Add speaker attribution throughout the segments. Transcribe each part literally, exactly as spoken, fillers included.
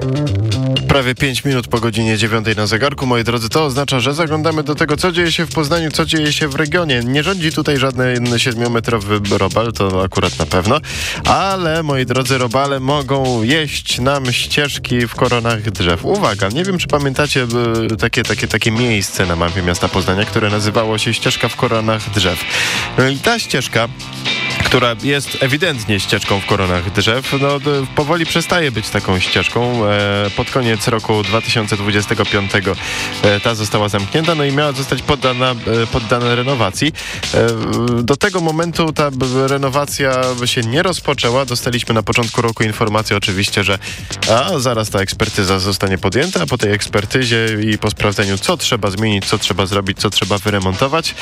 Speaker 1: Prawie pięć minut po godzinie dziewiątej na zegarku, moi drodzy, to oznacza, że zaglądamy do tego, co dzieje się w Poznaniu, co dzieje się w regionie. Nie rządzi tutaj żadny siedmiometrowy robal, to akurat na pewno, ale, moi drodzy, robale mogą jeść nam ścieżki w koronach drzew. Uwaga, nie wiem, czy pamiętacie takie, takie, takie miejsce na mapie miasta Poznania, które nazywało się Ścieżka w koronach drzew. No i ta ścieżka, która jest ewidentnie ścieżką w koronach drzew, no powoli przestaje być taką ścieżką. E, pod koniec roku dwa tysiące dwudziestego piątego e, ta została zamknięta, no i miała zostać poddana, e, poddana renowacji. E, do tego momentu ta renowacja się nie rozpoczęła. Dostaliśmy na początku roku informację oczywiście, że a zaraz ta ekspertyza zostanie podjęta, a po tej ekspertyzie i po sprawdzeniu, co trzeba zmienić, co trzeba zrobić, co trzeba wyremontować,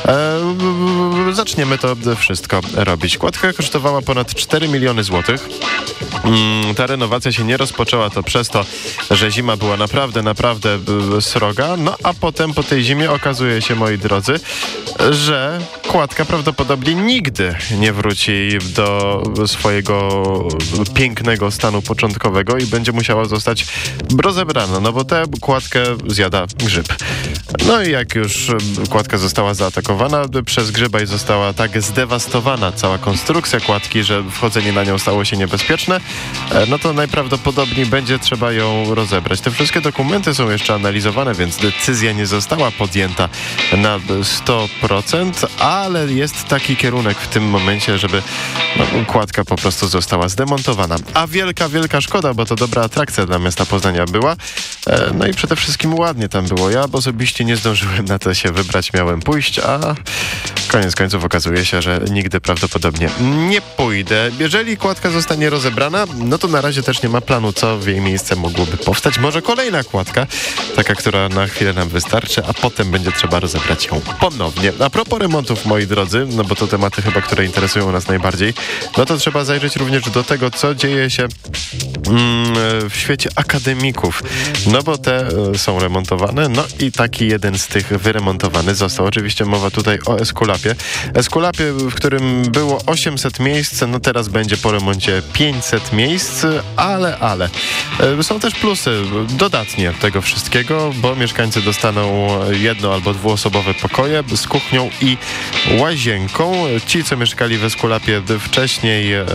Speaker 1: e, zaczniemy to wszystko robić. Kładka kosztowała ponad cztery miliony złotych. Mm, ta renowacja się nie rozpoczęła, to przez to, że zima była naprawdę, naprawdę sroga. No a potem po tej zimie okazuje się, moi drodzy, że kładka prawdopodobnie nigdy nie wróci do swojego pięknego stanu początkowego i będzie musiała zostać rozebrana, no bo tę kładkę zjada grzyb. No i jak już kładka została zaatakowana przez grzyba i została tak zdewastowana cała konstrukcja kładki, że wchodzenie na nią stało się niebezpieczne, no to najprawdopodobniej będzie trzeba ją rozebrać. Te wszystkie dokumenty są jeszcze analizowane, więc decyzja nie została podjęta na sto procent, ale jest taki kierunek w tym momencie, żeby no, kładka po prostu została zdemontowana. A wielka, wielka szkoda, bo to dobra atrakcja dla miasta Poznania była. No i przede wszystkim ładnie tam było. Ja osobiście nie zdążyłem na to się wybrać, miałem pójść, a koniec końców okazuje się, że nigdy prawdopodobnie nie pójdę. Jeżeli kładka zostanie rozebrana, no to na razie też nie ma planu, co w jej miejsce mogłoby powstać. Może kolejna kładka, taka, która na chwilę nam wystarczy, a potem będzie trzeba rozebrać ją ponownie. A propos remontów, moi drodzy, no bo to tematy chyba, które interesują nas najbardziej, no to trzeba zajrzeć również do tego, co dzieje się mm, w świecie akademików. No bo te y, są remontowane, no i taki jeden z tych wyremontowany został. Oczywiście mowa tutaj o Eskulapie. Eskulapie, w którym było osiemset miejsc, no teraz będzie po remoncie pięćset miejsc, ale, ale. Y, są też plusy dodatnie tego wszystkiego, bo mieszkańcy dostaną jedno- albo dwuosobowe pokoje z kuchnią i łazienką. Ci, co mieszkali w Eskulapie wcześniej, e,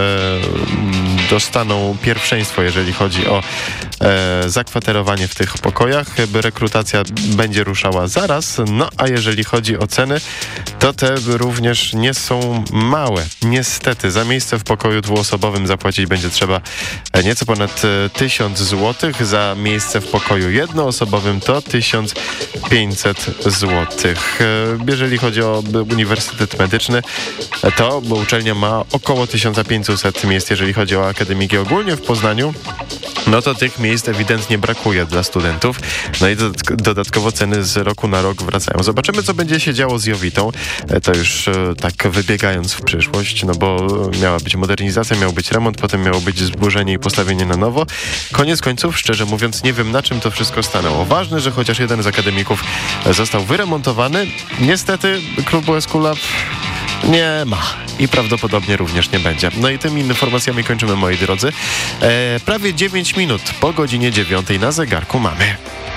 Speaker 1: dostaną pierwszeństwo, jeżeli chodzi o e, zakwaterowanie w tych pokojach. Rekrutacja będzie ruszała zaraz, no a jeżeli chodzi o ceny, to te również nie są małe. Niestety, za miejsce w pokoju dwuosobowym zapłacić będzie trzeba nieco ponad tysiąc złotych, za miejsce w pokoju jednoosobowym to tysiąc pięćset złotych. Jeżeli chodzi o Uniwersytet Medyczny, to bo uczelnia ma około tysiąc pięćset miejsc, jeżeli chodzi o akademiki ogólnie w Poznaniu. No to tych miejsc ewidentnie brakuje dla studentów. No i dodatkowo ceny z roku na rok wracają. Zobaczymy, co będzie się działo z Jowitą. To już tak wybiegając w przyszłość, no bo miała być modernizacja, miał być remont, potem miało być zburzenie i postawienie na nowo. Koniec końców, szczerze mówiąc, nie wiem, na czym to wszystko stanęło. Ważne, że chociaż jeden z akademików został wyremontowany. Niestety klubu Eskulap nie ma i prawdopodobnie również nie będzie. No i tymi informacjami kończymy, moi drodzy. E, prawie dziewięć minut po godzinie dziewiątej na zegarku mamy.